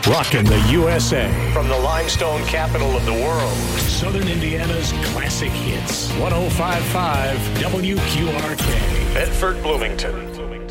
Rockin' the USA. From the limestone capital of the world. Southern Indiana's classic hits. 105.5 WQRK. Bedford, Bloomington.